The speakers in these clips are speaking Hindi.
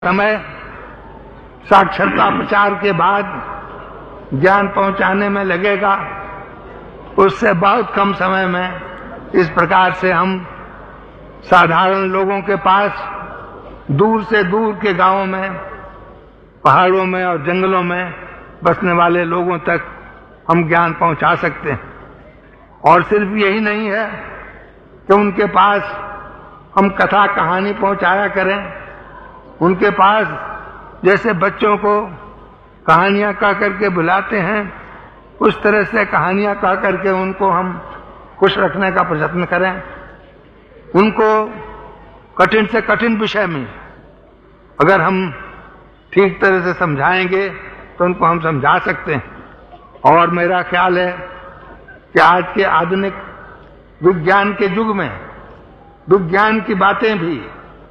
समय साक्षरता प्रचार के बाद ज्ञान पहुंचाने में लगेगा, उससे बहुत कम समय में इस प्रकार से हम साधारण लोगों के पास दूर से दूर के गांवों में, पहाड़ों में और जंगलों में बसने वाले लोगों तक हम ज्ञान पहुंचा सकते हैं। और सिर्फ यही नहीं है कि उनके पास हम कथा कहानी पहुंचाया करें, उनके पास जैसे बच्चों को कहानियां कह करके बुलाते हैं, उस तरह से कहानियां कह करके उनको हम खुश रखने का प्रयत्न करें। उनको कठिन से कठिन विषय में अगर हम ठीक तरह से समझाएंगे तो उनको हम समझा सकते हैं। और मेरा ख्याल है कि आज के आधुनिक विज्ञान के युग में विज्ञान की बातें भी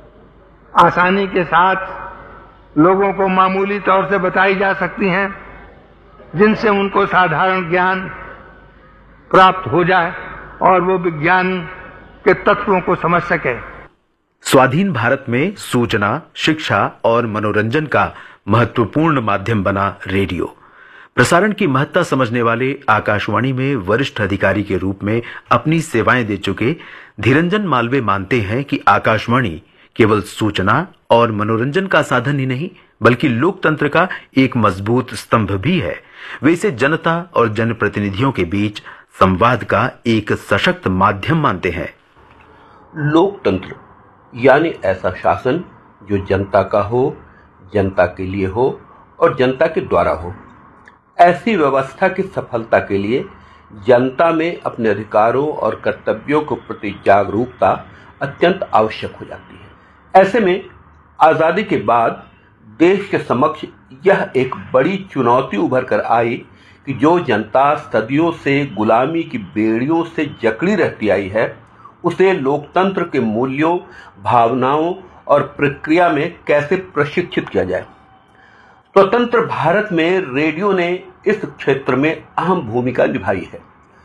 आसानी के साथ लोगों को मामूली तौर से बताई जा सकती हैं, जिनसे उनको साधारण ज्ञान प्राप्त हो जाए और वो विज्ञान के तत्वों को समझ सके। स्वाधीन भारत में सूचना, शिक्षा और मनोरंजन का महत्वपूर्ण माध्यम बना रेडियो। प्रसारण की महत्ता समझने वाले आकाशवाणी में वरिष्ठ अधिकारी के रूप में अपनी सेवाएं दे चुके धीरंजन मालवीय मानते हैं कि आकाशवाणी केवल सूचना और मनोरंजन का साधन ही नहीं, बल्कि लोकतंत्र का एक मजबूत स्तंभ भी है। वे इसे जनता और जनप्रतिनिधियों के बीच संवाद का एक सशक्त माध्यम मानते हैं। लोकतंत्र यानी ऐसा शासन जो जनता का हो, जनता के लिए हो और जनता के द्वारा हो। ऐसी व्यवस्था की सफलता के लिए जनता में अपने अधिकारों और कर्तव्यों के प्रति जागरूकता अत्यंत आवश्यक हो जाती है। ऐसे में आजादी के बाद देश के समक्ष यह एक बड़ी चुनौती उभर कर आई कि जो जनता सदियों से गुलामी की बेड़ियों से जकड़ी रहती आई है, उसे लोकतंत्र के मूल्यों, भावनाओं और प्रक्रिया में कैसे प्रशिक्षित किया जाए। स्वतंत्र भारत में रेडियो ने इस क्षेत्र में अहम भूमिका निभाई है।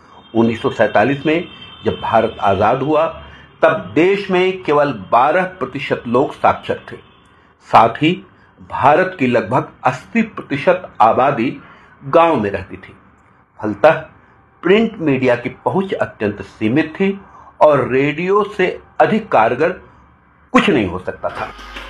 1947 में जब भारत आजाद हुआ, तब देश में केवल 12% लोग साक्षर थे। साथ ही भारत की लगभग 80% आबादी गांव में रहती थी। फलतः प्रिंट मीडिया की पहुंच अत्यंत सीमित थी और रेडियो से अधिक कारगर कुछ नहीं हो सकता था।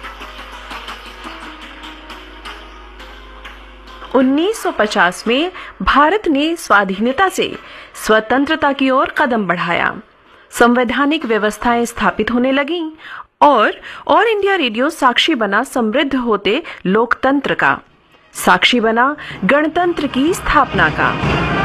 1950 में भारत ने स्वाधीनता से स्वतंत्रता की ओर कदम बढ़ाया। संवैधानिक व्यवस्थाएं स्थापित होने लगीं और इंडिया रेडियो साक्षी बना समृद्ध होते लोकतंत्र का, साक्षी बना गणतंत्र की स्थापना का।